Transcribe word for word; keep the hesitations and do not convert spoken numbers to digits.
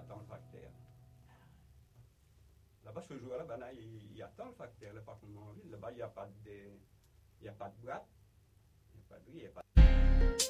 attend le facteur. Là-bas, ce jour-là, ben, il, il attend le facteur, le parcours en ville. Là-bas, il n'y a pas de, il n'y a pas de boîte, il n'y a pas de riz, il n'y a pas